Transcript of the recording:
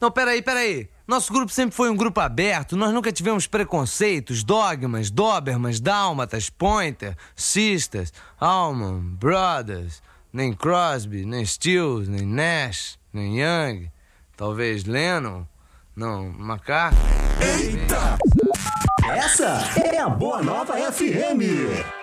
Não, peraí. Nosso grupo sempre foi um grupo aberto. Nós nunca tivemos preconceitos, dogmas, dobermans, dálmatas, pointer, sisters, Allman, Brothers, nem Crosby, nem Stills, nem Nash, nem Young, talvez Lennon, não, McCartney. Eita! Essa é a Boa Nova FM.